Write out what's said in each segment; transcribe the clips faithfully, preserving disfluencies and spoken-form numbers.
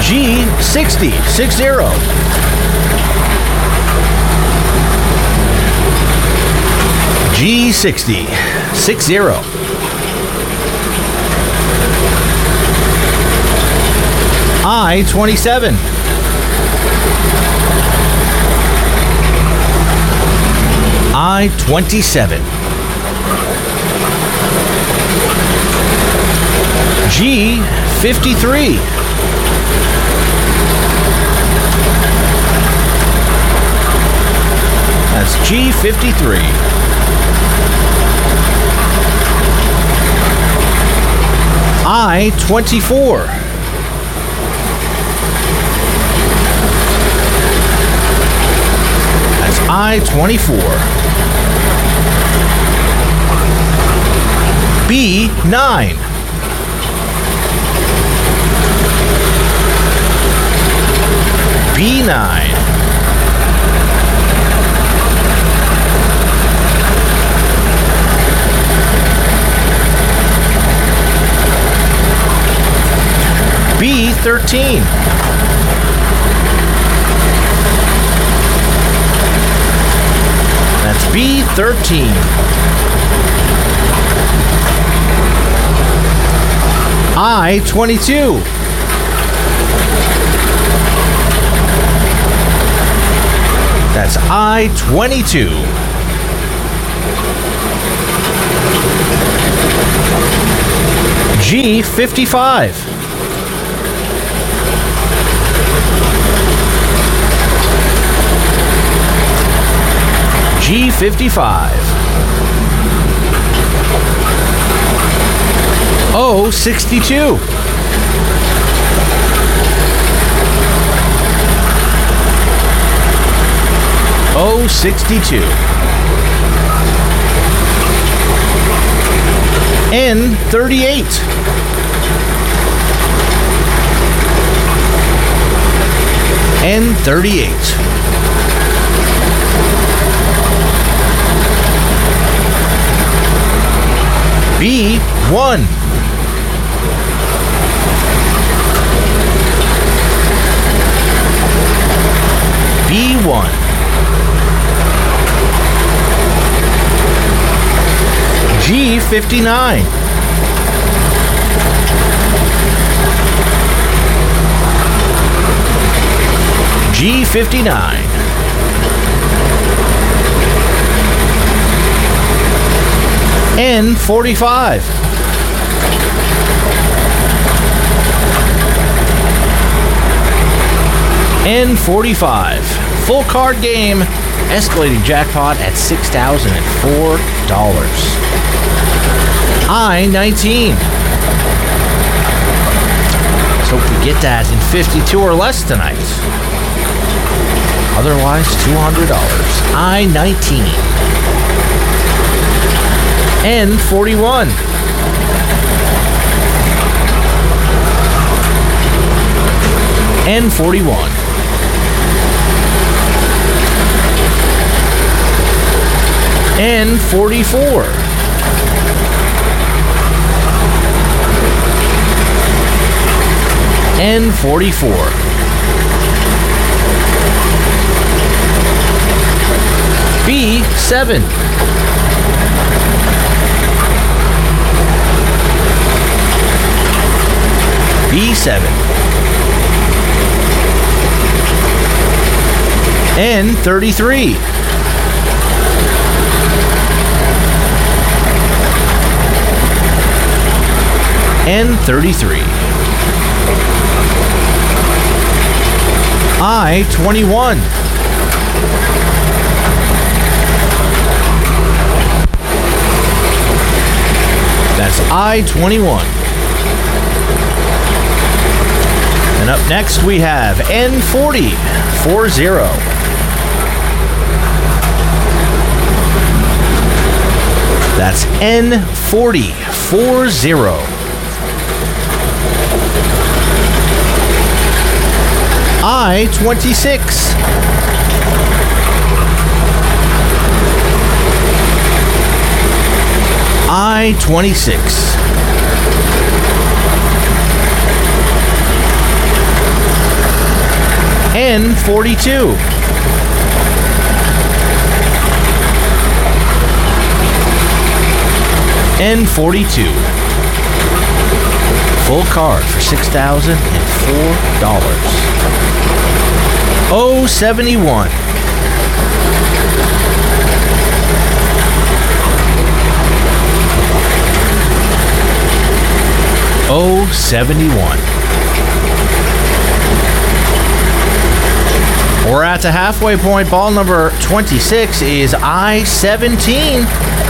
G sixty, six zero. G sixty, six zero. I twenty-seven. I twenty-seven. G fifty-three. That's G fifty-three. I twenty-four. That's I twenty-four. B nine. B nine. B thirteen. That's B thirteen. I twenty-two. That's I twenty-two. G fifty-five. G fifty-five. O sixty-two. O sixty-two. N thirty-eight. N thirty-eight. B one. B one. G fifty-nine. G fifty-nine. N forty-five. N forty-five. Full card game. Escalating jackpot at six thousand four dollars. I nineteen. Let's hope we get that in fifty-two or less tonight. Otherwise, two hundred dollars. I nineteen. N forty-one. N forty-one. N forty-four. N forty-four. B seven. B seven. N thirty-three. N thirty-three. I twenty-one. That's I twenty-one. And up next we have N forty, four zero. That's N forty, four zero. I twenty-six. I twenty-six. N forty-two. N forty-two. Full card for six thousand four dollars. oh seventy-one. oh seventy-one. We're at the halfway point. Ball number twenty-six is I seventeen.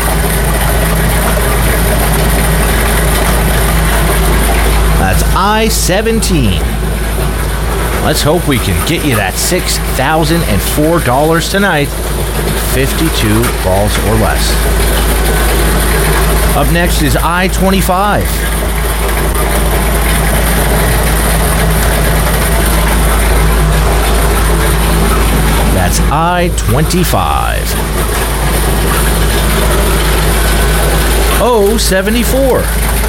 That's I seventeen. Let's hope we can get you that six thousand four dollars tonight. fifty-two balls or less. Up next is I twenty-five. That's I twenty-five. oh seventy-four.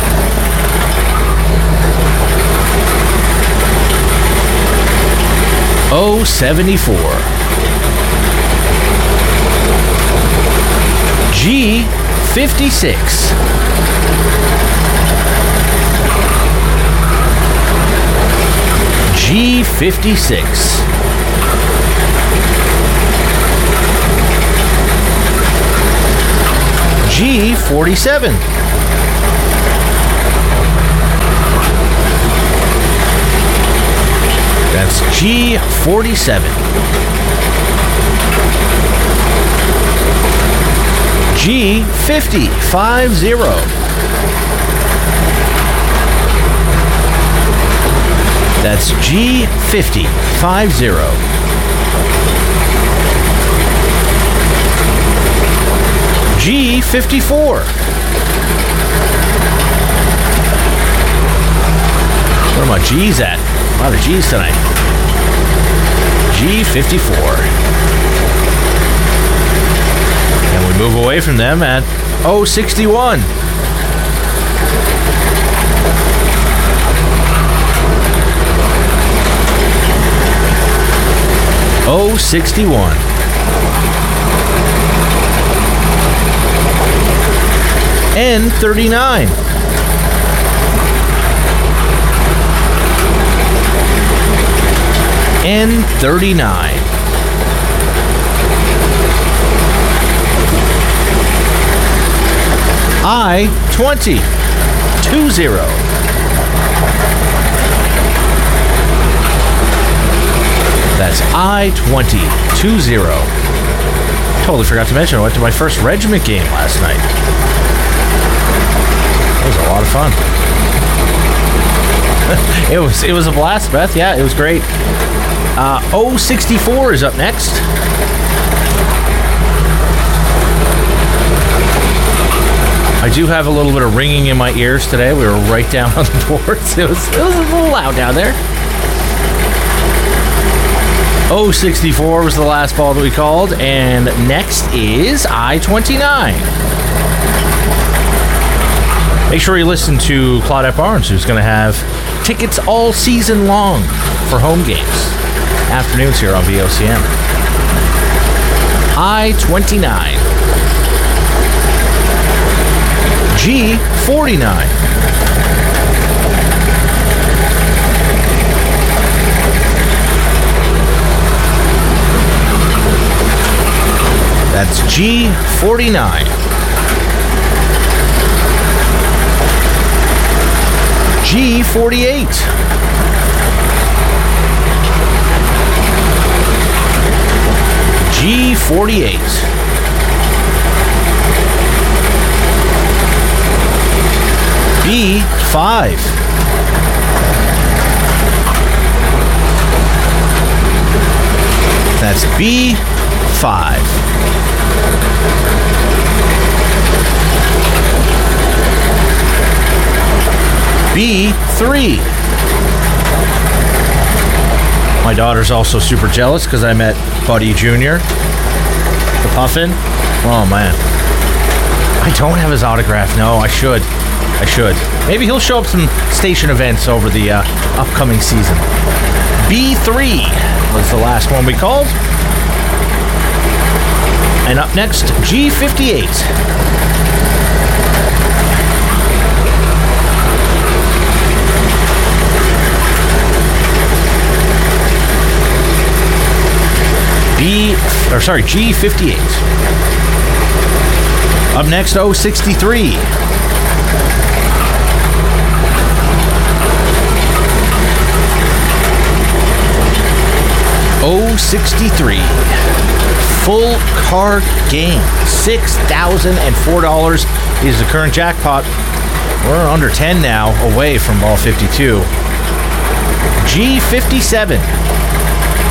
oh seventy-four. G fifty-six. G fifty-six. G forty-seven. That's G forty-seven. G fifty, five zero. That's G fifty, five zero. G fifty-four. Where are my G's at? A lot of G's tonight. G fifty-four. And we move away from them at oh sixty-one. oh sixty-one. N thirty-nine. N thirty-nine. I twenty. two zero. That's I twenty. two zero. Totally forgot to mention I went to my first regiment game last night. It was a lot of fun. it was it was a blast, Beth. Yeah, it was great. Uh, oh sixty-four is up next. I do have a little bit of ringing in my ears today. We were right down on the boards. It was, it was a little loud down there. oh sixty-four was the last ball that we called. And next is I twenty-nine. Make sure you listen to Claudette Barnes, who's going to have tickets all season long for home games. Afternoons here on V O C M. I twenty-nine. G forty-nine. That's G forty-nine. G forty-eight. G forty-eight. B five. That's B five. B three. My daughter's also super jealous because I met Buddy Junior, the Puffin. Oh, man. I don't have his autograph. No, I should. I should. Maybe he'll show up some station events over the uh, upcoming season. B three was the last one we called. And up next, G fifty-eight. B, or sorry, G fifty-eight. Up next, O sixty-three. O sixty-three. Full card game. six thousand four dollars is the current jackpot. We're under ten now, away from ball fifty-two. G fifty-seven.